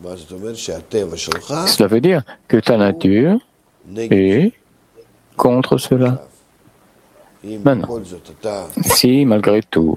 Cela veut dire que ta nature est contre cela. Maintenant, si malgré tout,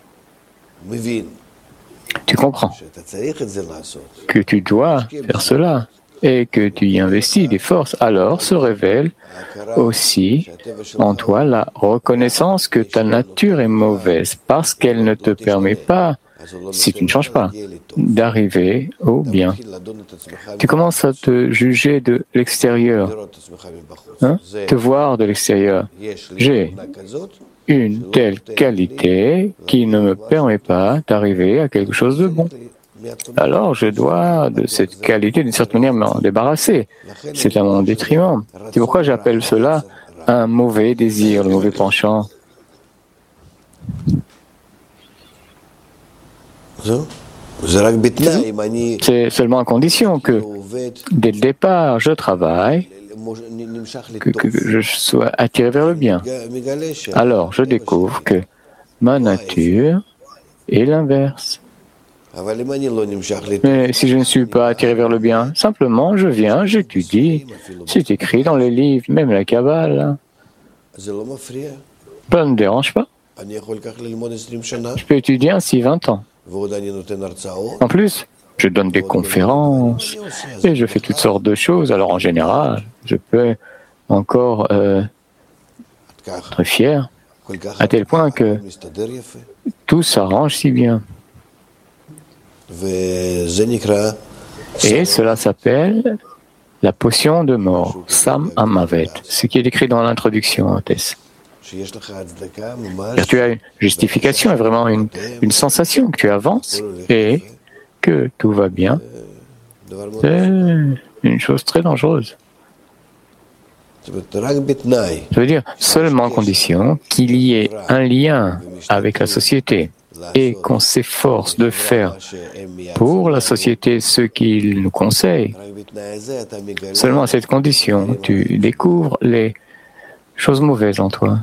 tu comprends que tu dois faire cela et que tu y investis des forces, alors se révèle aussi en toi la reconnaissance que ta nature est mauvaise parce qu'elle ne te permet pas, si tu ne changes pas, d'arriver au bien. Tu commences à te juger de l'extérieur, te voir de l'extérieur. J'ai une telle qualité qui ne me permet pas d'arriver à quelque chose de bon. Alors je dois de cette qualité d'une certaine manière m'en débarrasser. C'est à mon détriment. C'est pourquoi j'appelle cela un mauvais désir, le mauvais penchant. C'est seulement à condition que dès le départ je travaille, que je sois attiré vers le bien. Alors je découvre que ma nature est l'inverse. Mais si je ne suis pas attiré vers le bien, simplement je viens, j'étudie. C'est écrit dans les livres, même la Kabbale. Ça ne me dérange pas. Je peux étudier ainsi 20 ans. En plus, je donne des conférences et je fais toutes sortes de choses. Alors en général, je peux encore être fier, à tel point que tout s'arrange si bien. Et cela s'appelle la potion de mort, Sam Amavet, ce qui est écrit dans l'introduction, Tess. Car tu as une justification et vraiment une sensation que tu avances et que tout va bien. C'est une chose très dangereuse. Ça veut dire seulement en condition qu'il y ait un lien avec la société et qu'on s'efforce de faire pour la société ce qu'il nous conseille. Seulement à cette condition, tu découvres les choses mauvaises en toi.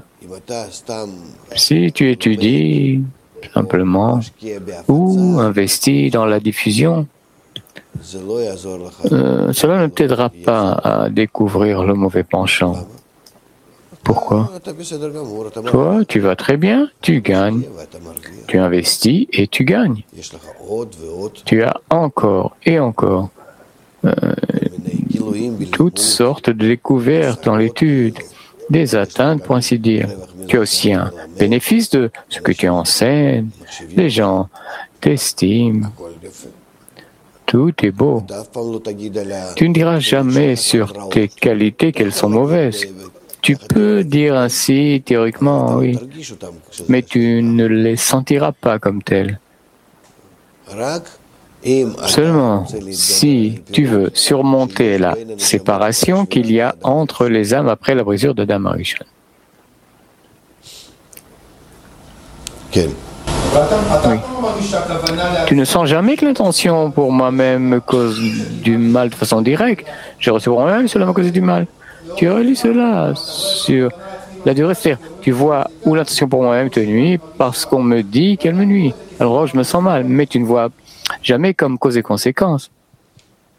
Si tu étudies simplement ou investis dans la diffusion, cela ne t'aidera pas à découvrir le mauvais penchant. Pourquoi? Toi, tu vas très bien, tu gagnes. Tu investis et tu gagnes. Tu as encore et encore toutes sortes de découvertes dans l'étude, des atteintes pour ainsi dire. Tu as aussi un bénéfice de ce que tu enseignes. Les gens t'estiment. Tout est beau. Tu ne diras jamais sur tes qualités qu'elles sont mauvaises. Tu peux dire ainsi, théoriquement, oui, mais tu ne les sentiras pas comme telles. Seulement, si tu veux surmonter la séparation qu'il y a entre les âmes après la brisure d'Adam Arishon. Oui. Tu ne sens jamais que l'intention pour moi-même me cause du mal de façon directe. J'ai reçu pour moi-même, cela m'a causé du mal. Tu relis cela sur la durée, c'est-à-dire, tu vois où l'intention pour moi-même te nuit parce qu'on me dit qu'elle me nuit. Alors je me sens mal, mais tu ne vois jamais comme cause et conséquence.